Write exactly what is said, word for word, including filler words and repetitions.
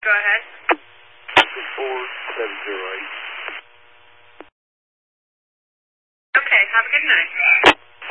Go ahead. four seven zero eight. Okay, have a good night.